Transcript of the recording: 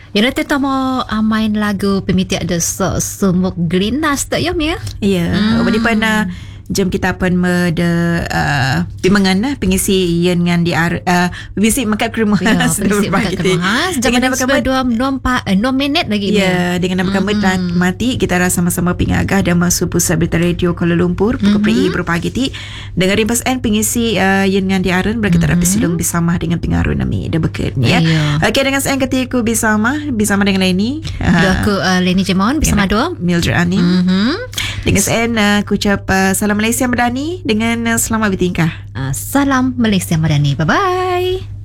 Ira teta mo main lagu pemiti ada semuk glinas tak ya Mia? Ya, di mana jam kita pun ada pimangan lah pengisi yang dengan di bisik makan kerumah bisik makan kerumah jangan dapat 2 minit lagi dengan nama kami mati kita rasa sama-sama pingagah dan masuk pusat berita radio Kuala Lumpur pukul PI berpagi ti dengarin pas pengisi yang dengan di Aren berkata dapat silung bersama dengan pengaruh nami dah bekerja ya. Okey dengan saya ketika bersama dengan Leni aku Leni Jemon bersama dua Mildred Anin dengan saya aku ucap salam Malaysia Madani dengan selamat bertingkah. Salam Malaysia Madani. Bye-bye.